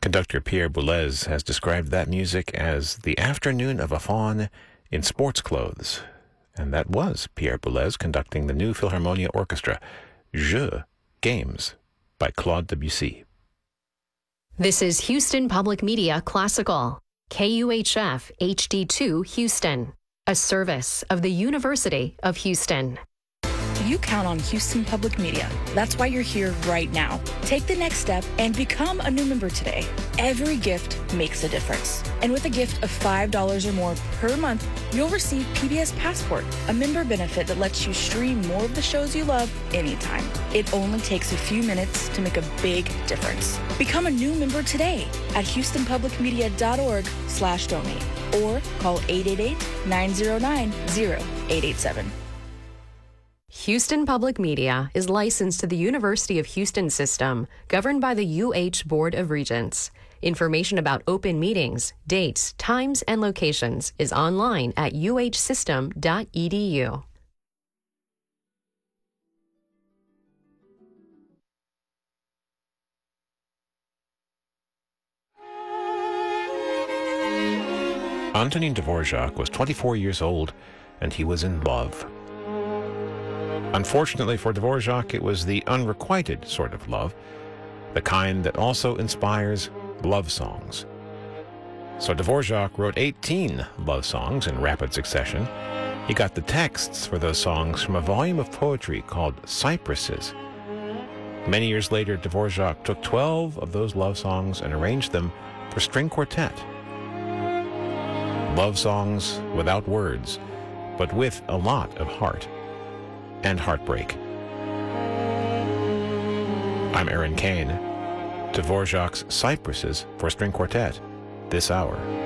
Conductor Pierre Boulez has described that music as the afternoon of a faun in sports clothes. And that was Pierre Boulez conducting the New Philharmonia Orchestra, Jeux, Games, by Claude Debussy. This is Houston Public Media Classical, KUHF HD2 Houston, a service of the University of Houston. You count on Houston Public Media. That's why you're here right now. Take the next step and become a new member today. Every gift makes a difference. And with a gift of $5 or more per month, you'll receive PBS Passport, a member benefit that lets you stream more of the shows you love anytime. It only takes a few minutes to make a big difference. Become a new member today at houstonpublicmedia.org/donate or call 888-909-0887. Houston Public Media is licensed to the University of Houston System, governed by the UH Board of Regents. Information about open meetings, dates, times, and locations is online at uhsystem.edu. Antonin Dvorak was 24 years old, and he was in love. Unfortunately for Dvorak, it was the unrequited sort of love, the kind that also inspires love songs. So Dvorak wrote 18 love songs in rapid succession. He got the texts for those songs from a volume of poetry called Cypresses. Many years later, Dvorak took 12 of those love songs and arranged them for string quartet. Love songs without words, but with a lot of heart and heartbreak. I'm Aaron Kane. Dvorak's Cypresses for String Quartet, this hour.